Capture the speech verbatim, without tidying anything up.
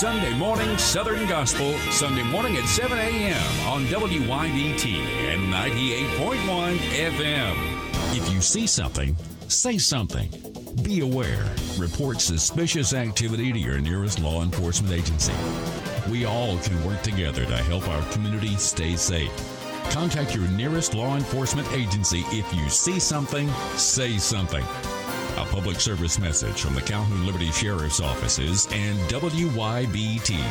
Sunday Morning Southern Gospel, Sunday morning at seven a.m. on W Y B T and ninety-eight point one F M. If you see something, say something. Be aware. Report suspicious activity to your nearest law enforcement agency. We all can work together to help our community stay safe. Contact your nearest law enforcement agency if you see something, say something. A public service message from the Calhoun Liberty Sheriff's Offices and W Y B T.